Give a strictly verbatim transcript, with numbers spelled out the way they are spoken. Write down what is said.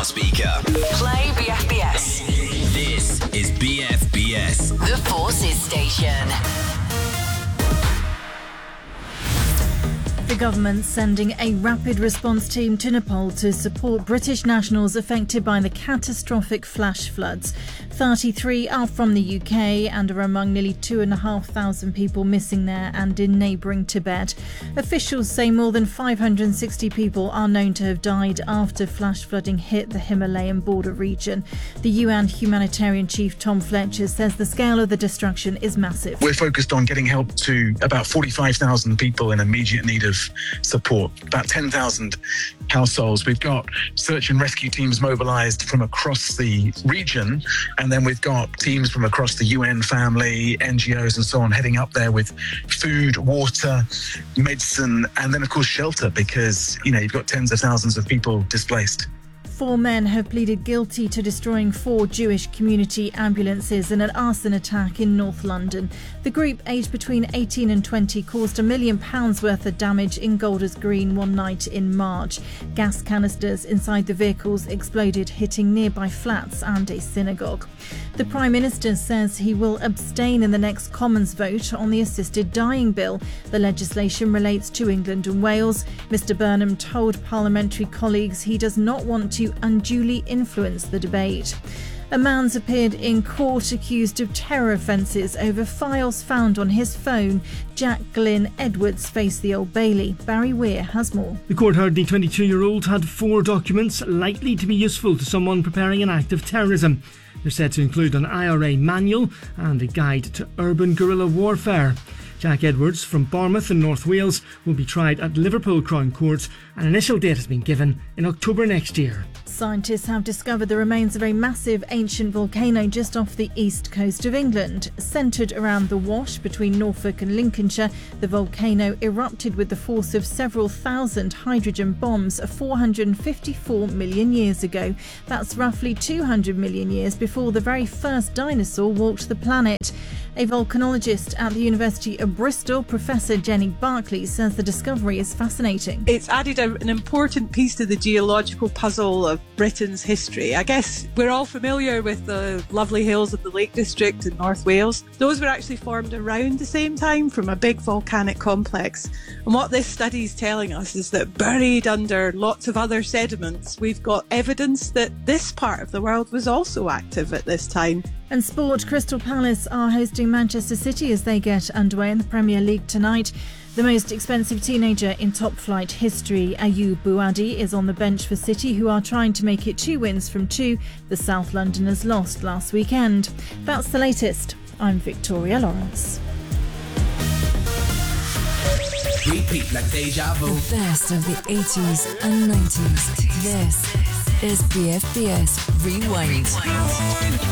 smart speaker. Play B F B S. This is B F B S. The Forces Station. The government sending a rapid response team to Nepal to support British nationals affected by the catastrophic flash floods. thirty-three are from the U K and are among nearly two and a half thousand people missing there and in neighbouring Tibet. Officials say more than five hundred sixty people are known to have died after flash flooding hit the Himalayan border region. The U N humanitarian chief Tom Fletcher says the scale of the destruction is massive. We're focused on getting help to about forty-five thousand people in immediate need of support, about ten thousand households. We've got search and rescue teams mobilised from across the region, and then we've got teams from across the U N family, N G Os and so on heading up there with food, water, medicine, and then of course shelter, because, you know, you've got tens of thousands of people displaced. Four men have pleaded guilty to destroying four Jewish community ambulances in an arson attack in North London. The group, aged between eighteen and twenty, caused a million pounds worth of damage in Golders Green one night in March. Gas canisters inside the vehicles exploded, hitting nearby flats and a synagogue. The Prime Minister says he will abstain in the next Commons vote on the assisted dying bill. The legislation relates to England and Wales. Mr Burnham told parliamentary colleagues he does not want to unduly influence the debate. A man's appeared in court accused of terror offences over files found on his phone. Jack Glynn Edwards faced the Old Bailey. Barry Weir has more. The court heard the twenty-two-year-old had four documents likely to be useful to someone preparing an act of terrorism. They're said to include an I R A manual and a guide to urban guerrilla warfare. Jack Edwards from Bournemouth in North Wales will be tried at Liverpool Crown Court. An initial date has been given in October next year. Scientists have discovered the remains of a massive ancient volcano just off the east coast of England. Centred around the Wash between Norfolk and Lincolnshire, the volcano erupted with the force of several thousand hydrogen bombs four hundred fifty-four million years ago. That's roughly two hundred million years before the very first dinosaur walked the planet. A volcanologist at the University of Bristol, Professor Jenny Barclay, says the discovery is fascinating. It's added a, an important piece to the geological puzzle of Britain's history. I guess we're all familiar with the lovely hills of the Lake District in North Wales. Those were actually formed around the same time from a big volcanic complex. And what this study is telling us is that buried under lots of other sediments, we've got evidence that this part of the world was also active at this time. And sport, Crystal Palace are hosting Manchester City as they get underway in the Premier League tonight. The most expensive teenager in top-flight history, Ayoub Buadi, is on the bench for City, who are trying to make it two wins from two the South Londoners lost last weekend. That's the latest. I'm Victoria Lawrence. Repeat like deja vu. The best of the eighties and nineties. This is B F B S Rewind.